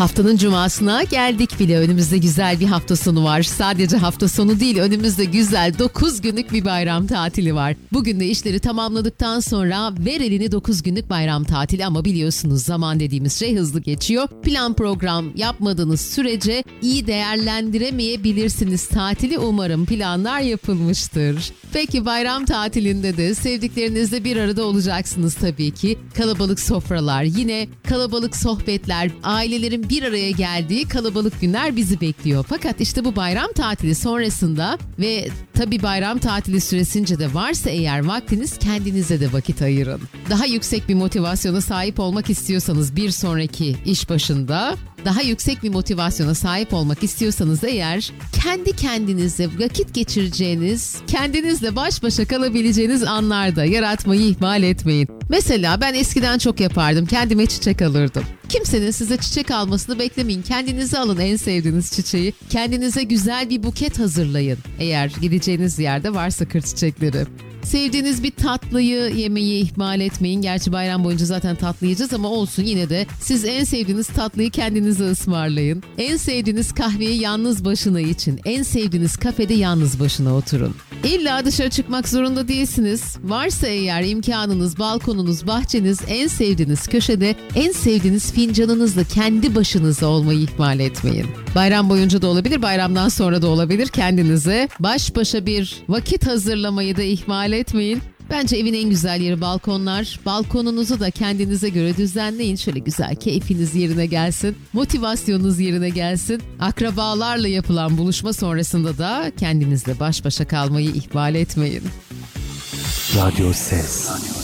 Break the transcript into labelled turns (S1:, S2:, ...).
S1: Haftanın cumasına geldik bile. Önümüzde güzel bir hafta sonu var. Sadece hafta sonu değil, önümüzde güzel 9 günlük bir bayram tatili var. Bugün de işleri tamamladıktan sonra ver elini 9 günlük bayram tatili, ama biliyorsunuz zaman dediğimiz şey hızlı geçiyor. Plan program yapmadığınız sürece iyi değerlendiremeyebilirsiniz tatili. Umarım planlar yapılmıştır. Peki bayram tatilinde de sevdiklerinizle bir arada olacaksınız tabii ki. Kalabalık sofralar, yine kalabalık sohbetler, ailelerin bir araya geldiği kalabalık günler bizi bekliyor. Fakat işte bu bayram tatili sonrasında ve tabii bayram tatili süresince de varsa eğer vaktiniz, kendinize de vakit ayırın. Daha yüksek bir motivasyona sahip olmak istiyorsanız bir sonraki iş başında, daha yüksek bir motivasyona sahip olmak istiyorsanız eğer, kendi kendinize vakit geçireceğiniz, kendinizle baş başa kalabileceğiniz anlarda yaratmayı ihmal etmeyin. Mesela ben eskiden çok yapardım. Kendime çiçek alırdım. Kimsenin size çiçek almasını beklemeyin. Kendinize alın en sevdiğiniz çiçeği. Kendinize güzel bir buket hazırlayın. Eğer gideceğiniz yerde varsa kır çiçekleri. Sevdiğiniz bir tatlıyı yemeyi ihmal etmeyin. Gerçi bayram boyunca zaten tatlı yiyeceğiz ama olsun, yine de siz en sevdiğiniz tatlıyı kendinize ısmarlayın. En sevdiğiniz kahveyi yalnız başına için. En sevdiğiniz kafede yalnız başına oturun. İlla dışarı çıkmak zorunda değilsiniz. Varsa eğer imkanınız, balkonunuz, bahçeniz, en sevdiğiniz köşede, en sevdiğiniz fincanınızla kendi başınıza olmayı ihmal etmeyin. Bayram boyunca da olabilir, bayramdan sonra da olabilir. Kendinize baş başa bir vakit hazırlamayı da ihmal etmeyin. Bence evin en güzel yeri balkonlar. Balkonunuzu da kendinize göre düzenleyin. Şöyle güzel keyfiniz yerine gelsin. Motivasyonunuz yerine gelsin. Akrabalarla yapılan buluşma sonrasında da kendinizle baş başa kalmayı ihmal etmeyin.
S2: Radyo Ses.